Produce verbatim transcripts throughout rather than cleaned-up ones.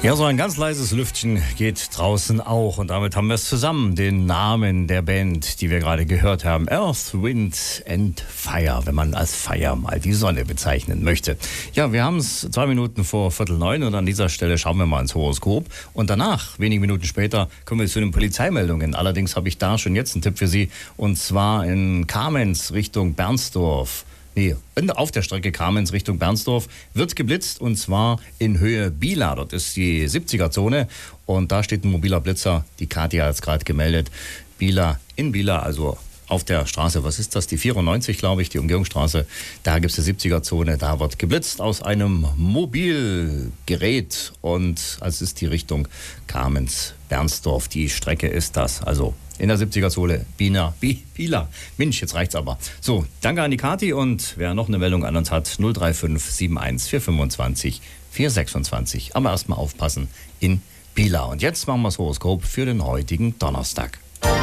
Ja, so ein ganz leises Lüftchen geht draußen auch. Und damit haben wir es zusammen, den Namen der Band, die wir gerade gehört haben. Earth, Wind and Fire, wenn man als Fire mal die Sonne bezeichnen möchte. Ja, wir haben es zwei Minuten vor Viertel neun und an dieser Stelle schauen wir mal ins Horoskop. Und danach, wenige Minuten später, kommen wir zu den Polizeimeldungen. Allerdings habe ich da schon jetzt einen Tipp für Sie. Und zwar in Kamenz Richtung Bernsdorf. Nee, auf der Strecke Kamenz Richtung Bernsdorf wird geblitzt, und zwar in Höhe Bieler. Dort ist die siebziger-Zone und da steht ein mobiler Blitzer. Die Katja hat es gerade gemeldet. Bieler, in Bieler, also auf der Straße, was ist das? Die vierundneunzig, glaube ich, die Umgehungsstraße. Da gibt es die siebziger-Zone, da wird geblitzt aus einem Mobilgerät. Und es ist die Richtung Kamenz-Bernsdorf. Die Strecke ist das, also in der siebziger-Zone, Bieler, Bieler. Mensch, jetzt reicht's aber. So, danke an die Kathi, und wer noch eine Meldung an uns hat, null drei fünf sieben eins vier fünfundzwanzig vier sechsundzwanzig. Aber erstmal aufpassen in Bieler. Und jetzt machen wir das Horoskop für den heutigen Donnerstag.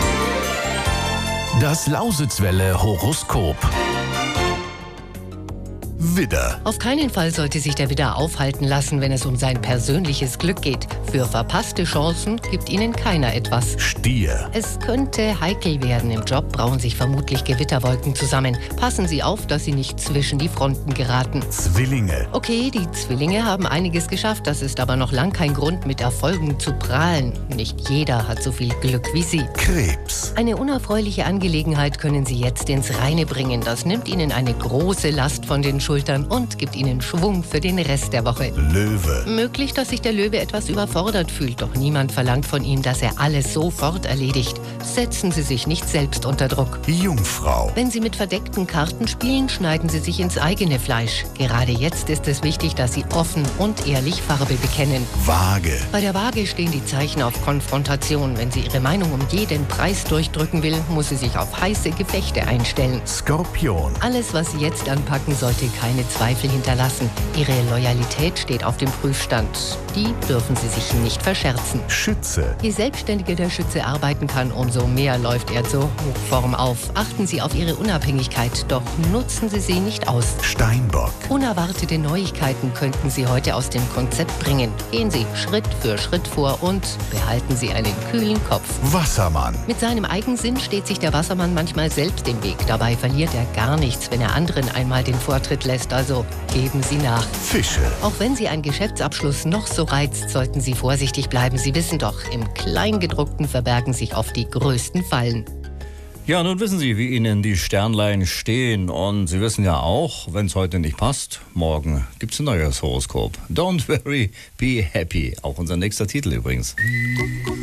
Das Lausitzwelle Horoskop. Widder. Auf keinen Fall sollte sich der Widder aufhalten lassen, wenn es um sein persönliches Glück geht. Für verpasste Chancen gibt Ihnen keiner etwas. Stier. Es könnte heikel werden. Im Job brauen sich vermutlich Gewitterwolken zusammen. Passen Sie auf, dass Sie nicht zwischen die Fronten geraten. Zwillinge. Okay, die Zwillinge haben einiges geschafft. Das ist aber noch lang kein Grund, mit Erfolgen zu prahlen. Nicht jeder hat so viel Glück wie Sie. Krebs. Eine unerfreuliche Angelegenheit können Sie jetzt ins Reine bringen. Das nimmt Ihnen eine große Last von den Schultern und gibt Ihnen Schwung für den Rest der Woche. Löwe. Möglich, dass sich der Löwe etwas überfordert fühlt, doch niemand verlangt von ihm, dass er alles sofort erledigt. Setzen Sie sich nicht selbst unter Druck. Jungfrau. Wenn Sie mit verdeckten Karten spielen, schneiden Sie sich ins eigene Fleisch. Gerade jetzt ist es wichtig, dass Sie offen und ehrlich Farbe bekennen. Waage. Bei der Waage stehen die Zeichen auf Konfrontation. Wenn sie ihre Meinung um jeden Preis durchdrücken will, muss sie sich auf heiße Gefechte einstellen. Skorpion. Alles, was Sie jetzt anpacken, sollte keine Zweifel hinterlassen. Ihre Loyalität steht auf dem Prüfstand. Die dürfen Sie sich nicht verscherzen. Schütze. Je selbstständiger der Schütze arbeiten kann, umso mehr läuft er zur Hochform auf. Achten Sie auf Ihre Unabhängigkeit, doch nutzen Sie sie nicht aus. Steinbock. Unerwartete Neuigkeiten könnten Sie heute aus dem Konzept bringen. Gehen Sie Schritt für Schritt vor und behalten Sie einen kühlen Kopf. Wassermann. Mit seinem Eigensinn steht sich der Wassermann manchmal selbst im Weg. Dabei verliert er gar nichts, wenn er anderen einmal den Vortritt lässt. Also geben Sie nach. Fische. Auch wenn Sie einen Geschäftsabschluss noch so reizt, sollten Sie vorsichtig bleiben. Sie wissen doch, im Kleingedruckten verbergen sich oft die größten Fallen. Ja, nun wissen Sie, wie Ihnen die Sternlein stehen. Und Sie wissen ja auch, wenn es heute nicht passt, morgen gibt es ein neues Horoskop. Don't worry, be happy. Auch unser nächster Titel übrigens.